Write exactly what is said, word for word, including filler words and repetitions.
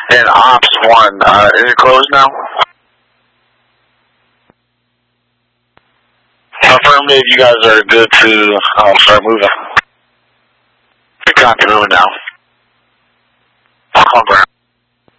And Ops one, uh, is it closed now? Affirmative, you guys are good to um, start moving. We're moving now.